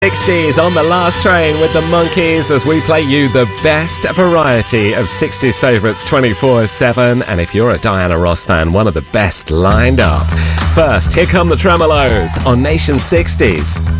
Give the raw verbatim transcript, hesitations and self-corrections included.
sixties on the last train with the Monkees as we play you the best variety of sixties favourites twenty-four seven. And if you're a Diana Ross fan, one of the best lined up. First, here come the Tremolos on Nation sixties.